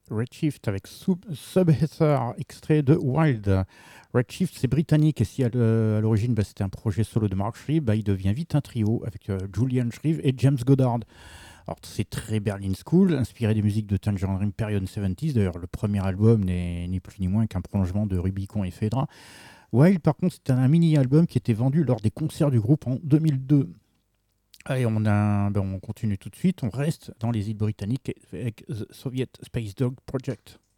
Redshift avec Subether, extrait de Wild. Redshift, c'est britannique et si à l'origine c'était un projet solo de Mark Shreve, il devient vite un trio avec Julian Shreve et James Goddard. Alors c'est très Berlin School, inspiré des musiques de Tangerine Period 70s. D'ailleurs, le premier album n'est ni plus ni moins qu'un prolongement de Rubicon et Phaedra. Wild, par contre, c'était un mini-album qui était vendu lors des concerts du groupe en 2002. Allez, on continue tout de suite. On reste dans les îles britanniques avec The Soviet Space Dog Project.